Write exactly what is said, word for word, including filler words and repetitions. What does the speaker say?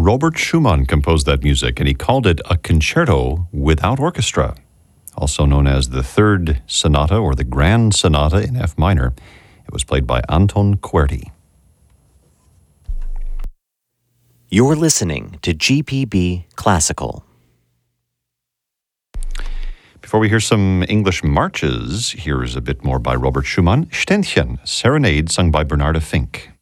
Robert Schumann composed that music, and he called it a concerto without orchestra, also known as the Third Sonata or the Grand Sonata in F minor. It was played by Anton Coerti. You're listening to G P B Classical. Before we hear some English marches, here is a bit more by Robert Schumann. Ständchen, Serenade, sung by Bernarda Fink.